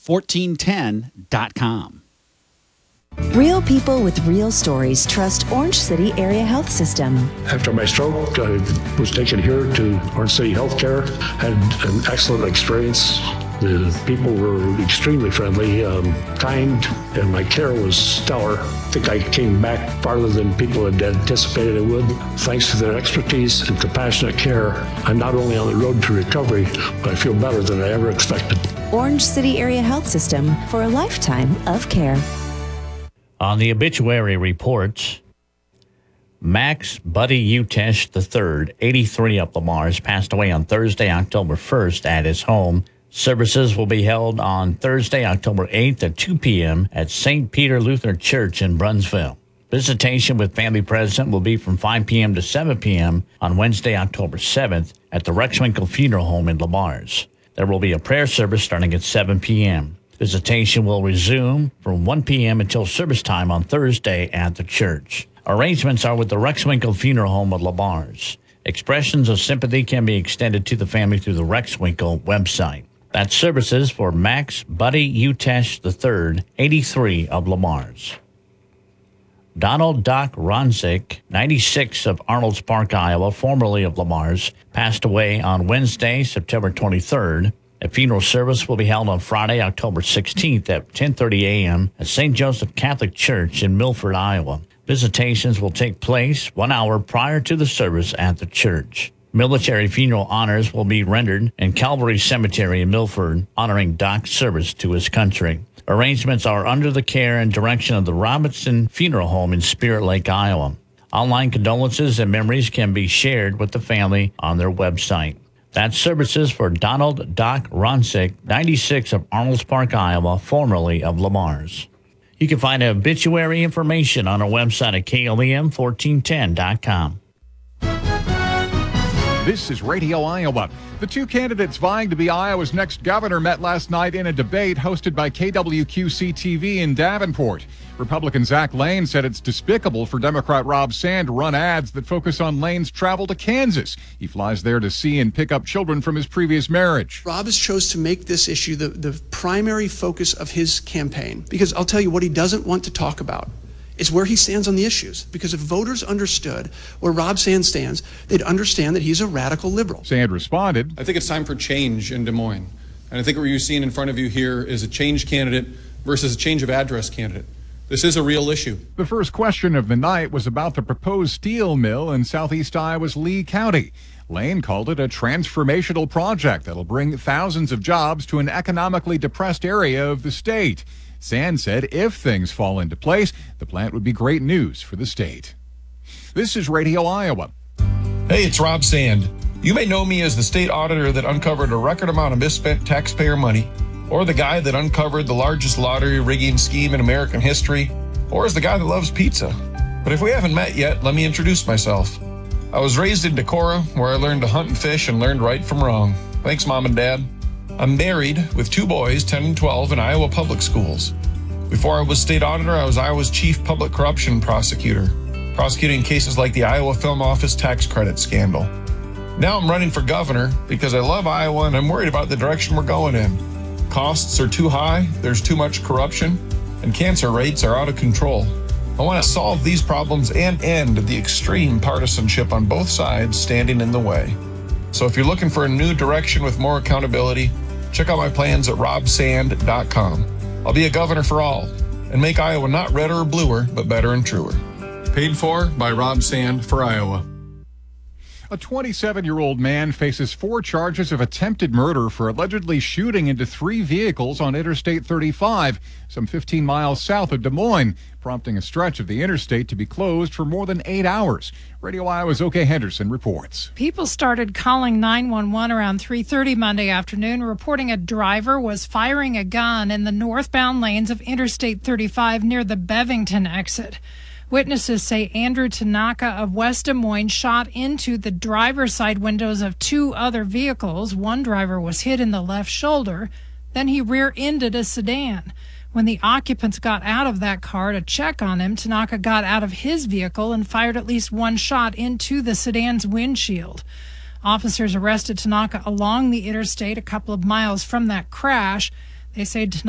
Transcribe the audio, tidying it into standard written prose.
1410.com. Real people with real stories trust Orange City Area Health System. After my stroke, I was taken here to Orange City Healthcare. Had an excellent experience. The people were extremely friendly, kind, and my care was stellar. I think I came back farther than people had anticipated I would. Thanks to their expertise and compassionate care, I'm not only on the road to recovery, but I feel better than I ever expected. Orange City Area Health System for a lifetime of care. On the obituary report, Max Buddy Utesh III, 83 of Lamars, passed away on Thursday, October 1st at his home. Services will be held on Thursday, October 8th at 2 p.m. at St. Peter Lutheran Church in Brunsville. Visitation with family present will be from 5 p.m. to 7 p.m. on Wednesday, October 7th at the Rexwinkle Funeral Home in Lamars. There will be a prayer service starting at 7 p.m. Visitation will resume from 1 p.m. until service time on Thursday at the church. Arrangements are with the Rexwinkle Funeral Home of Lamars. Expressions of sympathy can be extended to the family through the Rexwinkle website. That's services for Max Buddy Utesh III, 83 of Lamars. Donald Doc Ronzik, 96 of Arnolds Park, Iowa, formerly of Lamars, passed away on Wednesday, September 23rd. A funeral service will be held on Friday, October 16th at 10:30 a.m. at St. Joseph Catholic Church in Milford, Iowa. Visitations will take place 1 hour prior to the service at the church. Military funeral honors will be rendered in Calvary Cemetery in Milford, honoring Doc's service to his country. Arrangements are under the care and direction of the Robinson Funeral Home in Spirit Lake, Iowa. Online condolences and memories can be shared with the family on their website. That's services for Donald Doc Ronzik, 96 of Arnolds Park, Iowa, formerly of Lamars. You can find obituary information on our website at KLEM1410.com. This is Radio Iowa. The two candidates vying to be Iowa's next governor met last night in a debate hosted by KWQC-TV in Davenport. Republican Zach Lane said it's despicable for Democrat Rob Sand to run ads that focus on Lane's travel to Kansas. He flies there to see and pick up children from his previous marriage. Rob has chose to make this issue the primary focus of his campaign, because I'll tell you what he doesn't want to talk about is where he stands on the issues. Because if voters understood where Rob Sand stands, they'd understand that he's a radical liberal. Sand responded, I think it's time for change in Des Moines. And I think what you're seeing in front of you here is a change candidate versus a change of address candidate. This is a real issue. The first question of the night was about the proposed steel mill in southeast Iowa's Lee County. Lane called it a transformational project that'll bring thousands of jobs to an economically depressed area of the state. Sand said if things fall into place, the plant would be great news for the state. This is Radio Iowa. Hey, it's Rob Sand. You may know me as the state auditor that uncovered a record amount of misspent taxpayer money, or the guy that uncovered the largest lottery rigging scheme in American history, or as the guy that loves pizza. But if we haven't met yet, let me introduce myself. I was raised in Decorah, where I learned to hunt and fish and learned right from wrong. Thanks, Mom and Dad. I'm married with two boys, 10 and 12, in Iowa public schools. Before I was state auditor, I was Iowa's chief public corruption prosecutor, prosecuting cases like the Iowa Film Office tax credit scandal. Now I'm running for governor because I love Iowa and I'm worried about the direction we're going in. Costs are too high, there's too much corruption, and cancer rates are out of control. I want to solve these problems and end the extreme partisanship on both sides standing in the way. So if you're looking for a new direction with more accountability, check out my plans at robsand.com. I'll be a governor for all and make Iowa not redder or bluer, but better and truer. Paid for by Rob Sand for Iowa. A 27-year-old man faces 4 charges of attempted murder for allegedly shooting into 3 vehicles on Interstate 35, some 15 miles south of Des Moines, prompting a stretch of the interstate to be closed for more than 8 hours. Radio Iowa's O.K. Henderson reports. People started calling 911 around 3:30 Monday afternoon, reporting a driver was firing a gun in the northbound lanes of Interstate 35 near the Bevington exit. Witnesses say Andrew Tanaka of West Des Moines shot into the driver's side windows of 2 other vehicles. One driver was hit in the left shoulder. Then he rear-ended a sedan. When the occupants got out of that car to check on him, Tanaka got out of his vehicle and fired at least 1 shot into the sedan's windshield. Officers arrested Tanaka along the interstate a couple of miles from that crash. They say